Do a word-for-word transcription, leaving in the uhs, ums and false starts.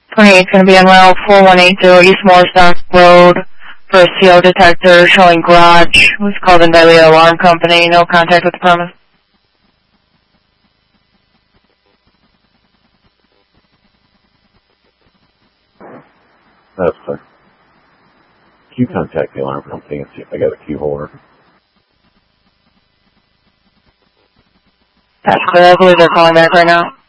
twenty-eight is going to be on route four one eight zero East Morristown Road for a C O detector showing garage. Who's called in by the alarm company. No contact with the premise. That's clear. Can you contact the alarm company and see if I got a key holder? That's clear. I believe they're calling back right now.